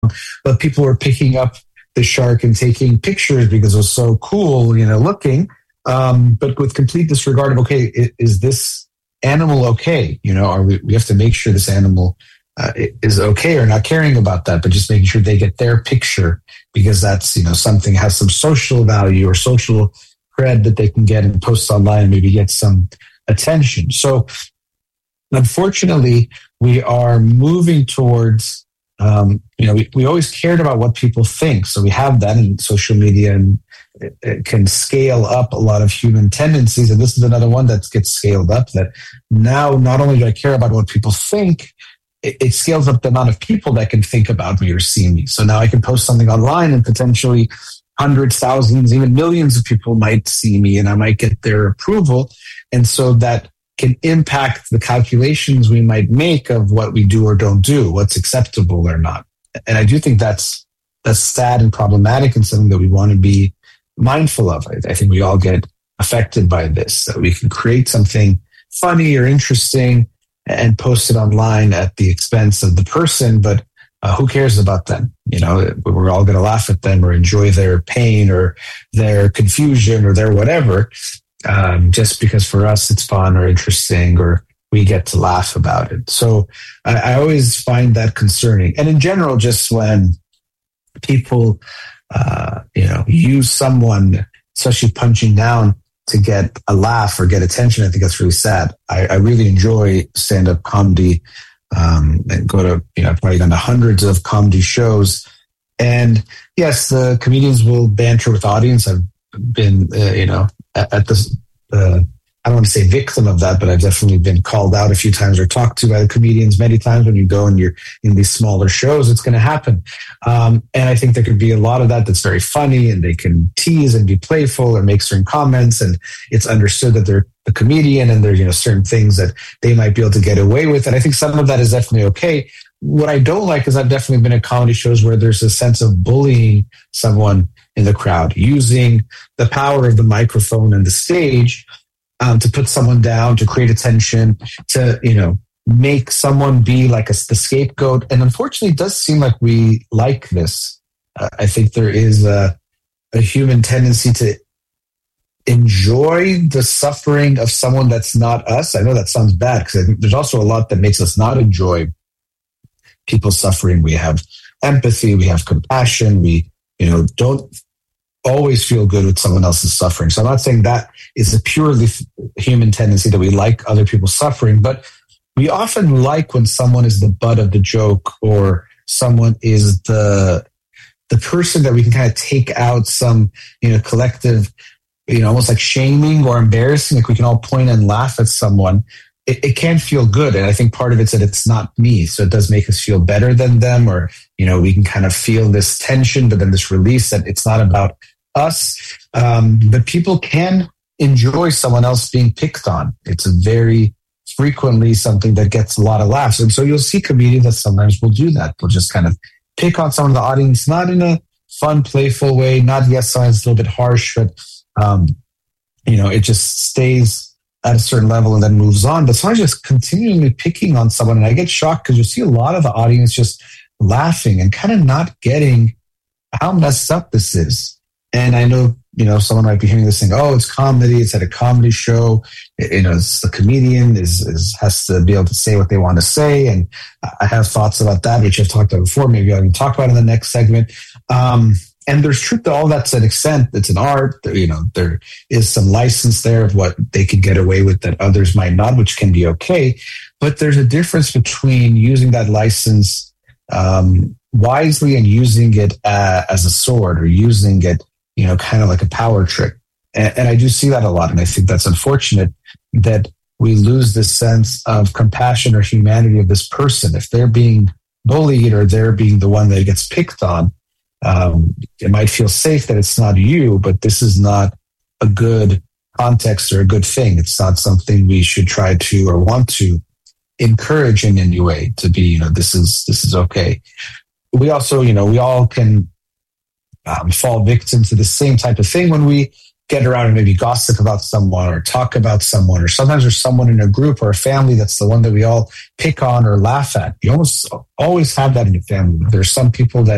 but people were picking up the shark and taking pictures because it was so cool, looking. But with complete disregard of, okay, is this animal okay? We have to make sure this animal is okay, or not caring about that, but just making sure they get their picture because that's, something has some social value or social cred that they can get and post online and maybe get some attention. So unfortunately, we are moving towards, we always cared about what people think. So we have that in social media, and it can scale up a lot of human tendencies. And this is another one that gets scaled up, that now not only do I care about what people think, it scales up the amount of people that can think about me or see me. So now I can post something online and potentially hundreds, thousands, even millions of people might see me, and I might get their approval. And so that can impact the calculations we might make of what we do or don't do, what's acceptable or not. And I do think that's sad and problematic, and something that we want to be mindful of. I think we all get affected by this, that we can create something funny or interesting and post it online at the expense of the person, but who cares about them? We're all going to laugh at them or enjoy their pain or their confusion or their whatever, just because for us it's fun or interesting or we get to laugh about it. So I always find that concerning. And in general, just when people, use someone, especially punching down, to get a laugh or get attention, I think that's really sad. I really enjoy stand-up comedy, and go to, I've probably gone to hundreds of comedy shows. And yes, the comedians will banter with the audience. I've been, at this, I don't want to say victim of that, but I've definitely been called out a few times or talked to by the comedians many times. When you go and you're in these smaller shows, it's going to happen. And I think there could be a lot of that's very funny, and they can tease and be playful or make certain comments, and it's understood that they're a comedian and there's, certain things that they might be able to get away with. And I think some of that is definitely okay. What I don't like is I've definitely been at comedy shows where there's a sense of bullying someone in the crowd, using the power of the microphone and the stage to put someone down, to create attention, to, make someone be like the scapegoat. And unfortunately, it does seem like we like this. I think there is a human tendency to enjoy the suffering of someone that's not us. I know that sounds bad, because I think there's also a lot that makes us not enjoy people suffering. We have empathy, we have compassion, we, don't always feel good with someone else's suffering. So I'm not saying that is a purely human tendency that we like other people suffering, but we often like when someone is the butt of the joke, or someone is the person that we can kind of take out some, collective, almost like shaming or embarrassing. Like we can all point and laugh at someone. It can feel good. And I think part of it's that it's not me. So it does make us feel better than them, or, we can kind of feel this tension, but then this release that it's not about us. But people can enjoy someone else being picked on. It's a very frequently something that gets a lot of laughs. And so you'll see comedians that sometimes will do that. They'll just kind of pick on someone in the audience, not in a fun, playful way, not, yes, sometimes a little bit harsh, but, it just stays at a certain level and then moves on. But sometimes just continually picking on someone. And I get shocked because you see a lot of the audience just laughing and kind of not getting how messed up this is. And I know, someone might be hearing this saying, oh, it's comedy. It's at a comedy show. It's the comedian has to be able to say what they want to say. And I have thoughts about that, which I've talked about before. Maybe I can talk about in the next segment. And there's truth to all that to an extent. It's an art. There is some license there of what they can get away with that others might not, which can be okay. But there's a difference between using that license wisely and using it as a sword, or using it, kind of like a power trick. And I do see that a lot. And I think that's unfortunate that we lose this sense of compassion or humanity of this person. If they're being bullied or they're being the one that gets picked on, it might feel safe that it's not you, but this is not a good context or a good thing. It's not something we should try to or want to encourage in any way to be, this is okay. We also, we all can fall victim to the same type of thing when we get around and maybe gossip about someone or talk about someone, or sometimes there's someone in a group or a family that's the one that we all pick on or laugh at. You almost always have that in your family. There's some people that